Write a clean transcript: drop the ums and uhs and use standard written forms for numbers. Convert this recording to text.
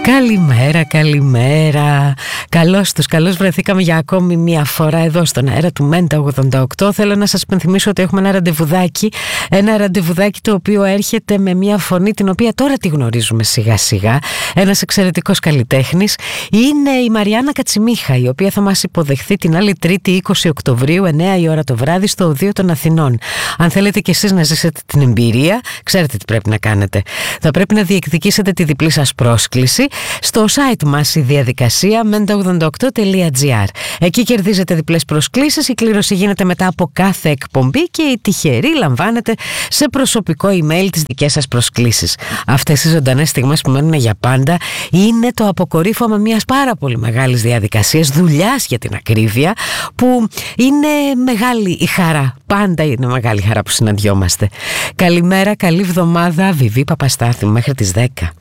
Καλημέρα, καλημέρα. Καλώς βρεθήκαμε για ακόμη μια φορά εδώ στον αέρα του Μέντα 88. Θέλω να σας πενθυμίσω ότι έχουμε ένα ραντεβουδάκι το οποίο έρχεται με μια φωνή την οποία τώρα τη γνωρίζουμε σιγά σιγά. Ένας εξαιρετικός καλλιτέχνης είναι η Μαριάννα Κατσιμίχα, η οποία θα μας υποδεχθεί την άλλη Τρίτη 20 Οκτωβρίου 9 η ώρα το βράδυ στο Οδείο των Αθηνών. Αν θέλετε κι εσείς να ζήσετε την εμπειρία, ξέρετε τι πρέπει να κάνετε. Θα πρέπει να διεκδικήσετε τη διπλή σας πρόσκληση στο site μας, η διαδικασία menta88.gr. Εκεί κερδίζετε διπλές προσκλήσεις, η κλήρωση γίνεται μετά από κάθε εκπομπή και οι τυχεροί λαμβάνετε σε προσωπικό email τις δικές σας προσκλήσεις. Αυτές οι ζωντανές στιγμές που μένουν για πάντα είναι το αποκορύφωμα μιας πάρα πολύ μεγάλης διαδικασίας, δουλειάς για την ακρίβεια, που είναι μεγάλη η χαρά. Πάντα είναι μεγάλη χαρά που συναντιόμαστε. Καλημέρα, καλή εβδομάδα, Βιβί Παπαστάθη, μέχρι τις 10.